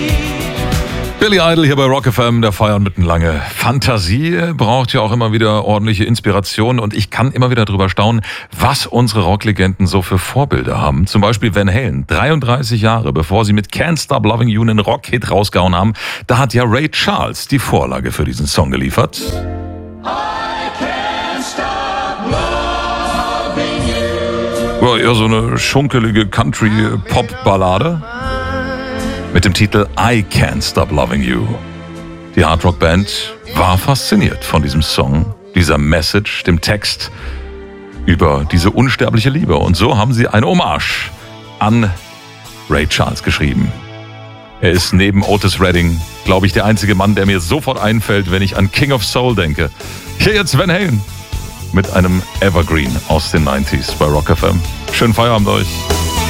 Billy Idol hier bei Rock FM, der Feiern mitten lange. Fantasie braucht ja auch immer wieder ordentliche Inspiration und ich kann immer wieder drüber staunen, was unsere Rocklegenden so für Vorbilder haben. Zum Beispiel Van Halen, 33 Jahre bevor sie mit Can't Stop Loving You einen Rockhit rausgehauen haben, da hat ja Ray Charles die Vorlage für diesen Song geliefert. War eher so eine schunkelige Country-Pop-Ballade mit dem Titel I Can't Stop Loving You. Die Hardrock-Band war fasziniert von diesem Song, dieser Message, dem Text über diese unsterbliche Liebe. Und so haben sie eine Hommage an Ray Charles geschrieben. Er ist neben Otis Redding, glaube ich, der einzige Mann, der mir sofort einfällt, wenn ich an King of Soul denke. Hier jetzt Van Halen mit einem Evergreen aus den 90s bei Rock FM. Schönen Feierabend euch.